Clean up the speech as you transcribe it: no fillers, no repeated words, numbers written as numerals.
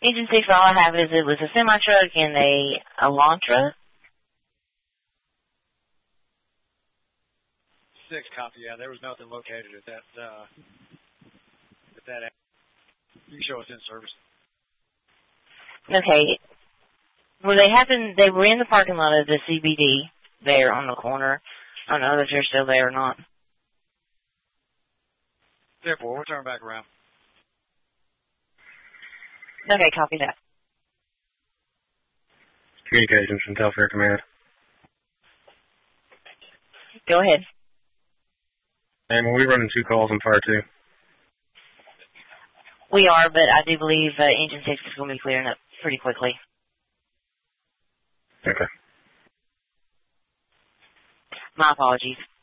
Engine 6, all I have is it was a semi-truck and a Elantra. 6 copy, yeah. There was nothing located at that. You can show us in service. Okay. Well, they were in the parking lot of the CBD there on the corner. I don't know if they're still there or not. Therefore, we'll turn back around. Okay, copy that. Communications from Telfair Command. Go ahead. And will we running 2 calls on Fire 2? We are, but I do believe Engine 6 is going to be clearing up pretty quickly. Okay. My apologies.